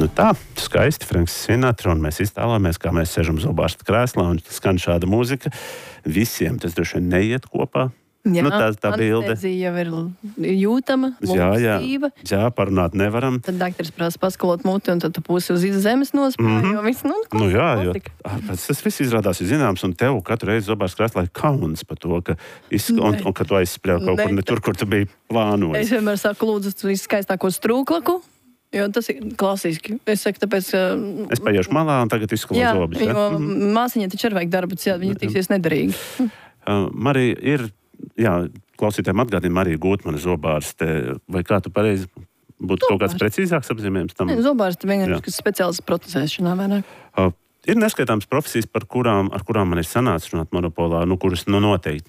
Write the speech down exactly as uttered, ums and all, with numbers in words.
Nu tā, skaisti, Franks Sinatra, un mēs iztēlojamies, kā mēs sēžam zobārsta krēslā, un skan šāda mūzika. Visiem tas droši vien neiet kopā. Jā, nu, tā, tā bilde. Anestezija jau ir jūtama, jā, jā, stīva. jā, parunāt nevaram. Tad daktars prasa paskalot muti, un tad tu pusi uz zemes nospēj, Mhm. jo viss, nu, Nu jā, jo klasika. ārpēc tas viss izrādās ir zināms, un tev katru reizi zobārsta krēslā ir kauns par to, ka, iz, un, Ne. un, ka tu aizspļauj kaut Ne. kur ne tur, kur tu biji plānojis. Es vienmēr saku, lūdzu, tu viskaistāko strūklaku, jo tas ir klasiski. Es saku, tāpēc, ka... Es paiešu malā un tagad izskalo Jā, zobus. jo Mhm. māsiņai taču ir vajag darbu, jā, viņa tiksies nederīgi. Uh, Marija ir, jā, klausītājiem atgādina Marija Gūtmana zobārste. Vai kā tu pareizi būtu kaut kāds precīzāks apzīmējums tam? Zobārste vienkārši, Jā. kas speciāls protezēšanā vairāk. Uh, ir neskaitāmas profesijas, par kurām, ar kurām man ir sanācis runāt monopolā, nu, kuras nu, noteikti